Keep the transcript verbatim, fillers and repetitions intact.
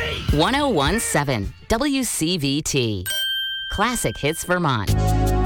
one oh one point seven W C V T. Classic Hits Vermont.